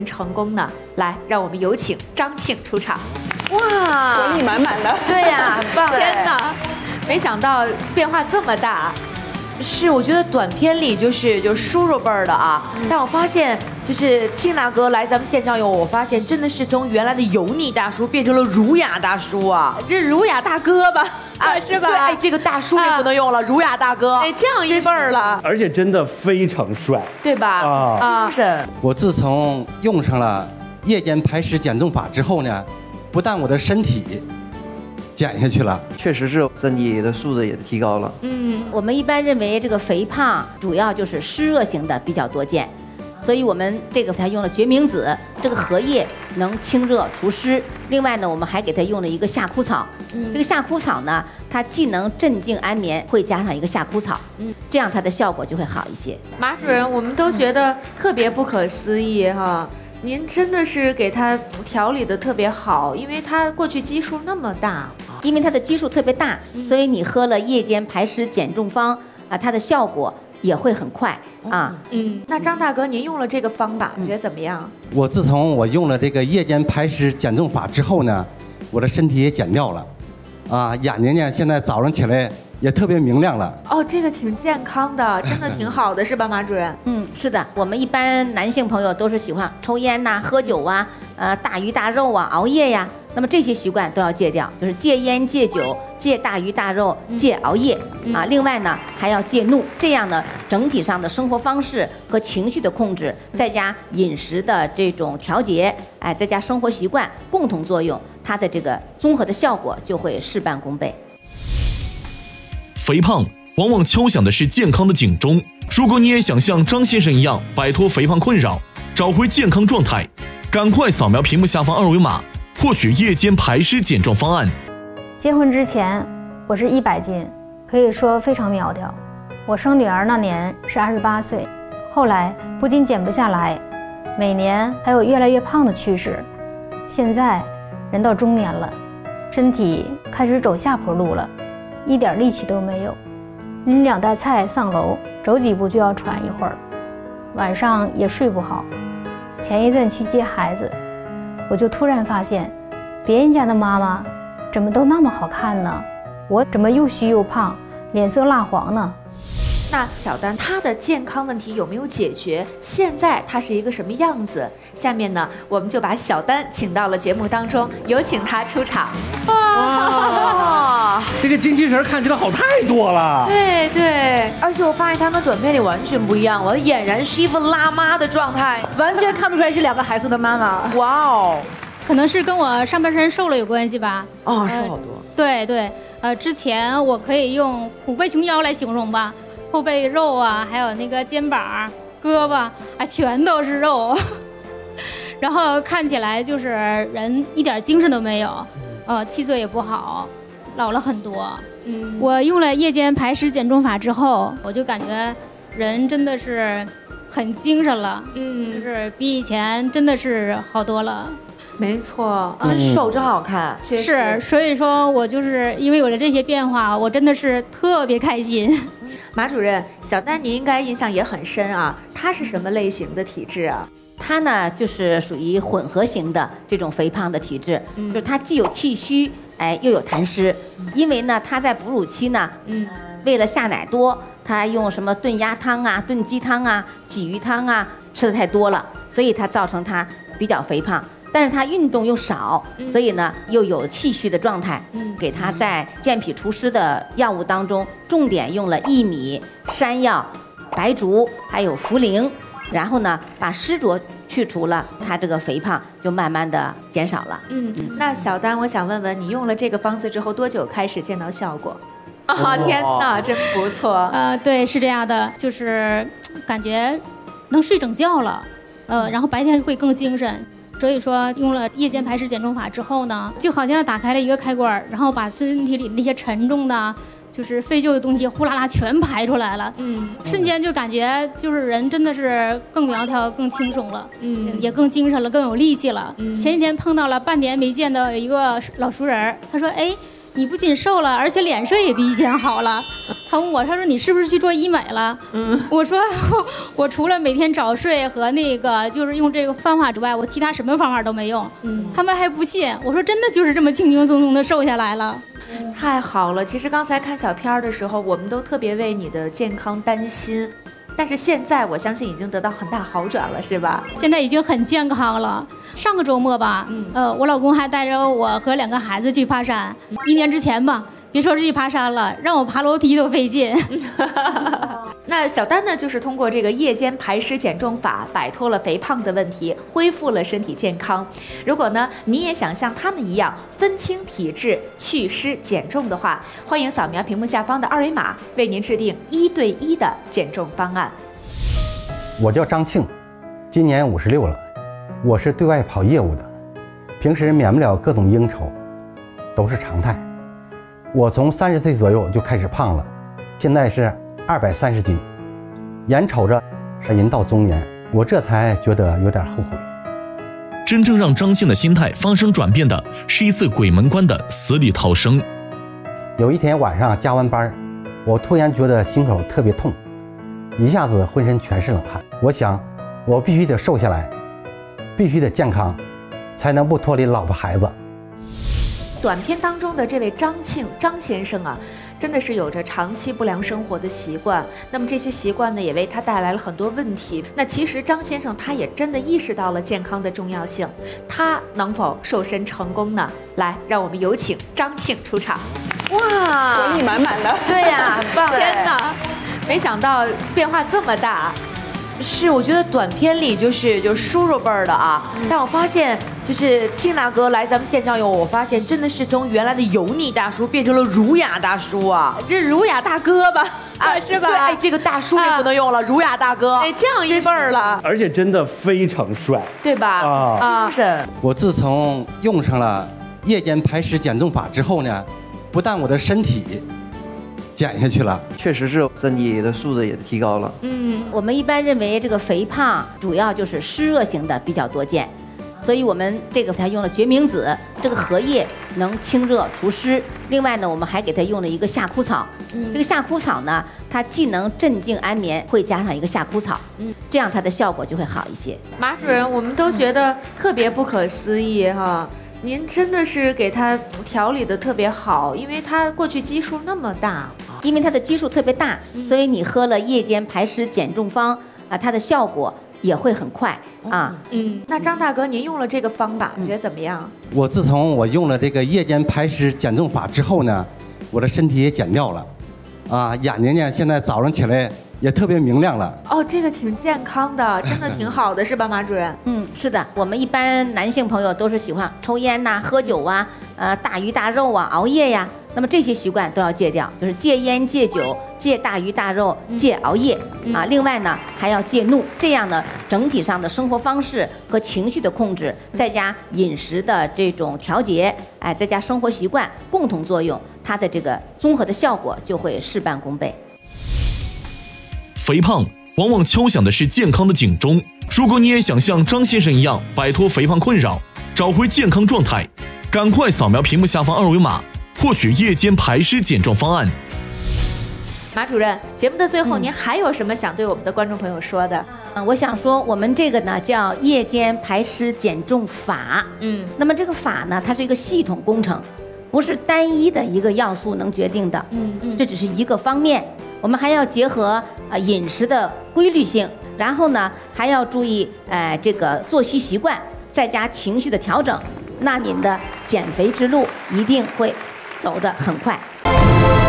成功呢？来，让我们有请张庆出场。 哇， 活力满满的。 对呀，很棒！ 天哪，没想到变化这么大。 是，我觉得短片里就是叔叔辈儿的啊，但我发现就是庆大哥来咱们现场以后，我发现真的是从原来的油腻大叔变成了儒雅大叔啊， 这儒雅大哥吧，是吧？ 对，哎，这个大叔也不能用了，儒雅大哥， 哎，这样一辈儿了， 而且真的非常帅， 对吧？ 精神。 我自从用上了夜间排湿减重法之后呢，不但我的身体减下去了， 确实是身体的素质也提高了。 我们一般认为这个肥胖主要就是湿热型的比较多见，所以我们这个还用了决明子，这个荷叶能清热除湿。另外呢，我们还给它用了一个夏枯草。这个夏枯草呢，它既能镇静安眠，会加上一个夏枯草，这样它的效果就会好一些。 马主任，我们都觉得特别不可思议哈。您真的是给他调理的特别好，因为他过去基数那么大， 因为它的基数特别大，所以你喝了夜间排湿减重方啊，它的效果也会很快啊。 那张大哥，您用了这个方法，觉得怎么样？ 我自从我用了这个夜间排湿减重法之后呢，我的身体也减掉了，啊，眼睛呢现在早上起来也特别明亮了。 哦，这个挺健康的，真的挺好的，是吧，马主任？ 是的，我们一般男性朋友都是喜欢抽烟呐、喝酒啊、大鱼大肉啊、熬夜呀。那么这些习惯都要戒掉，就是戒烟、戒酒、戒大鱼大肉、戒熬夜啊。另外呢，还要戒怒，这样呢，整体上的生活方式和情绪的控制，再加饮食的这种调节，哎，再加生活习惯共同作用，它的这个综合的效果就会事半功倍。 肥胖往往敲响的是健康的警钟。如果你也想像张先生一样摆脱肥胖困扰，找回健康状态，赶快扫描屏幕下方2维码，获取夜间排湿减重方案。 结婚之前我是100斤，可以说非常苗条。我生女儿那年是28岁，后来不仅减不下来，每年还有越来越胖的趋势。现在人到中年了，身体开始走下坡路了，一点力气都没有。拎2袋菜上楼，走几步就要喘一会儿，晚上也睡不好。前一阵去接孩子，我就突然发现，别人家的妈妈怎么都那么好看呢？我怎么又虚又胖，脸色蜡黄呢？ 那小丹她的健康问题有没有解决？现在她是一个什么样子？下面呢，我们就把小丹请到了节目当中，有请她出场。 哇，这个精气神看起来好太多了。 对对， 而且我发现他跟短片里完全不一样，我俨然是一副辣妈的状态， 完全看不出来是2个孩子的妈妈。 哇哦， 可能是跟我上半身瘦了有关系吧。 哦，瘦好多。 对对，之前我可以用虎背熊腰来形容吧，后背肉啊，还有那个肩膀、胳膊啊，全都是肉，然后看起来就是人一点精神都没有，气色也不好，老了很多。我用了夜间排湿减重法之后，我就感觉人真的是很精神了，就是比以前真的是好多了。 没错， 真瘦真好看， 是，所以说我就是因为有了这些变化，我真的是特别开心。 马主任，小丹你应该印象也很深啊，她是什么类型的体质啊？ 它呢就是属于混合型的这种肥胖的体质，就是它既有气虚，哎，又有痰湿。因为呢，它在哺乳期呢，为了下奶多，它用什么炖鸭汤啊、炖鸡汤啊、鲫鱼汤啊吃的太多了，所以它造成它比较肥胖。但是它运动又少，所以呢又有气虚的状态。给它在健脾除湿的药物当中，重点用了薏米、山药、白术还有茯苓。然后呢，把湿浊去除了，它这个肥胖就慢慢的减少了。 那小丹，我想问问你用了这个方子之后多久开始见到效果？天哪，真不错。 对，是这样的，就是感觉能睡整觉了，然后白天会更精神。所以说用了夜间排湿减重法之后呢，就好像打开了一个开关，然后把身体里那些沉重的就是废旧的东西呼啦啦全排出来了，瞬间就感觉就是人真的是更苗条、更轻松了，也更精神了、更有力气了。前几天碰到了半年没见的一个老熟人，他说：“哎， 你不仅瘦了，而且脸色也比以前好了。他问我，他说你是不是去做医美了？我说我除了每天早睡和那个就是用这个方法之外，我其他什么方法都没用。他们还不信，我说真的就是这么轻轻松松的瘦下来了。 太好了！其实刚才看小片的时候，我们都特别为你的健康担心，但是现在我相信已经得到很大好转了，是吧？ 现在已经很健康了。上个周末吧，我老公还带着我和2个孩子去爬山。1年之前吧，别说是去爬山了，让我爬楼梯都费劲。 那小丹呢，就是通过这个夜间排湿减重法，摆脱了肥胖的问题，恢复了身体健康。如果呢，你也想像他们一样分清体质、祛湿减重的话，欢迎扫描屏幕下方的2维码，为您制定1对1的减重方案。 我叫张庆，今年56了，我是对外跑业务的，平时免不了各种应酬，都是常态。我从30岁左右就开始胖了，现在是230斤，眼瞅着人到中年，我这才觉得有点后悔。 真正让张庆的心态发生转变的是一次鬼门关的死里逃生。 有一天晚上加完班，我突然觉得心口特别痛，一下子浑身全是冷汗。我想我必须得瘦下来，必须得健康，才能不脱离老婆孩子。 短片当中的这位张庆张先生啊，真的是有着长期不良生活的习惯，那么这些习惯呢，也为他带来了很多问题。那其实张先生他也真的意识到了健康的重要性，他能否瘦身成功呢？来，让我们有请张庆出场。 哇， 活力满满的。 对呀，很棒！ 天哪，没想到变化这么大。 是，我觉得短片里就是叔叔辈儿的啊，但我发现就是庆大哥来咱们线上以后，我发现真的是从原来的油腻大叔变成了儒雅大叔啊， 这儒雅大哥吧，是吧？ 对，哎，这个大叔也不能用了，儒雅大哥， 哎，这样一辈儿了， 而且真的非常帅， 对吧？ 是。 我自从用上了夜间排湿减重法之后呢，不但我的身体减下去了， 确实是身体的素质也提高了。 我们一般认为这个肥胖主要就是湿热型的比较多见，所以我们这个还用了决明子，这个荷叶能清热除湿。另外呢，我们还给它用了一个夏枯草。这个夏枯草呢，它既能镇静安眠，会加上一个夏枯草，这样它的效果就会好一些。 马主任，我们都觉得特别不可思议哈。您真的是给他调理的特别好，因为他过去基数那么大， 因为它的基数特别大，所以你喝了夜间排湿减重方啊，它的效果也会很快啊。 那张大哥，您用了这个方法，你觉得怎么样？ 我自从我用了这个夜间排湿减重法之后呢，我的身体也减掉了，眼睛呢现在早上起来也特别明亮了。 哦，这个挺健康的，真的挺好的，是吧，马主任？ 是的，我们一般男性朋友都是喜欢抽烟呐、喝酒啊、大鱼大肉啊、熬夜呀，那么这些习惯都要戒掉，就是戒烟、戒酒、戒大鱼大肉、戒熬夜啊。另外呢，还要戒怒，这样呢，整体上的生活方式和情绪的控制，再加饮食的这种调节，哎，再加生活习惯共同作用，它的这个综合的效果就会事半功倍。 肥胖往往敲响的是健康的警钟。如果你也想像张先生一样摆脱肥胖困扰，找回健康状态，赶快扫描屏幕下方2维码，获取夜间排湿减重方案。 马主任，节目的最后，您还有什么想对我们的观众朋友说的？ 我想说，我们这个呢叫夜间排湿减重法。那么这个法呢，它是一个系统工程，不是单一的一个要素能决定的。这只是一个方面，我们还要结合饮食的规律性，然后呢还要注意这个作息习惯，再加情绪的调整，那您的减肥之路一定会走得很快。